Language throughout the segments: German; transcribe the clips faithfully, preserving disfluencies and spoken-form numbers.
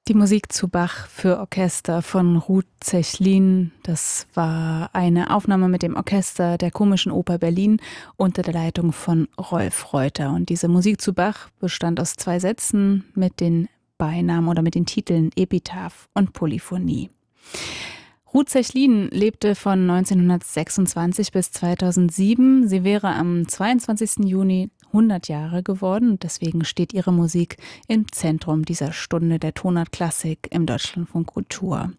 Die Musik zu Bach für Orchester von Ruth Zechlin, das war eine Aufnahme mit dem Orchester der Komischen Oper Berlin unter der Leitung von Rolf Reuter. Und diese Musik zu Bach bestand aus zwei Sätzen mit den Beinamen oder mit den Titeln Epitaph und Polyphonie. Ruth Zechlin lebte von neunzehnhundertsechsundzwanzig bis zweitausendsieben. Sie wäre am zweiundzwanzigsten Juni hundert Jahre geworden und deswegen steht ihre Musik im Zentrum dieser Stunde der Tonart Klassik im Deutschlandfunk Kultur.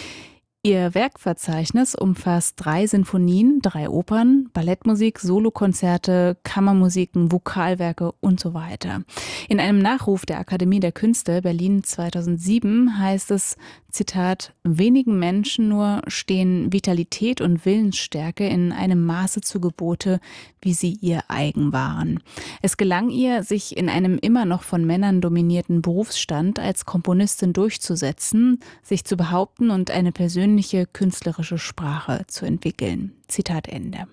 Ihr Werkverzeichnis umfasst drei Sinfonien, drei Opern, Ballettmusik, Solokonzerte, Kammermusiken, Vokalwerke und so weiter. In einem Nachruf der Akademie der Künste Berlin zweitausendsieben heißt es, Zitat, wenigen Menschen nur stehen Vitalität und Willensstärke in einem Maße zu Gebote, wie sie ihr eigen waren. Es gelang ihr, sich in einem immer noch von Männern dominierten Berufsstand als Komponistin durchzusetzen, sich zu behaupten und eine persönliche künstlerische Sprache zu entwickeln. Zitat Ende.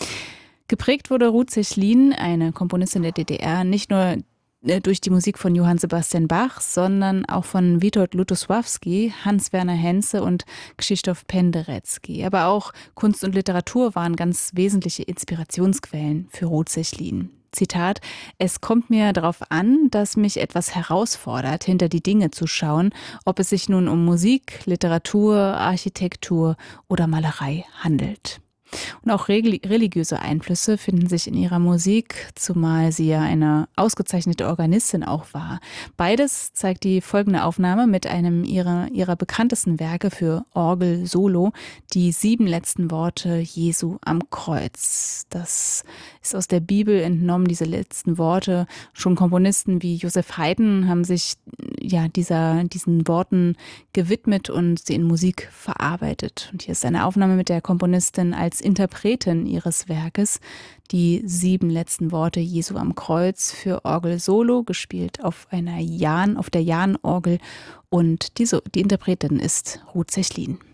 Geprägt wurde Ruth Zechlin, eine Komponistin der D D R, nicht nur durch die Musik von Johann Sebastian Bach, sondern auch von Witold Lutosławski, Hans-Werner Henze und Krzysztof Penderecki. Aber auch Kunst und Literatur waren ganz wesentliche Inspirationsquellen für Ruth Zechlin. Zitat, es kommt mir darauf an, dass mich etwas herausfordert, hinter die Dinge zu schauen, ob es sich nun um Musik, Literatur, Architektur oder Malerei handelt. Und auch religiöse Einflüsse finden sich in ihrer Musik, zumal sie ja eine ausgezeichnete Organistin auch war. Beides zeigt die folgende Aufnahme mit einem ihrer, ihrer bekanntesten Werke für Orgel Solo, die sieben letzten Worte Jesu am Kreuz. Das ist aus der Bibel entnommen, diese letzten Worte. Schon Komponisten wie Joseph Haydn haben sich ja dieser, diesen Worten gewidmet und sie in Musik verarbeitet. Und hier ist eine Aufnahme mit der Komponistin als Interpretin ihres Werkes, die sieben letzten Worte Jesu am Kreuz für Orgel Solo, gespielt auf einer Jahn, auf der Jahn-Orgel, und die, so, die Interpretin ist Ruth Zechlin.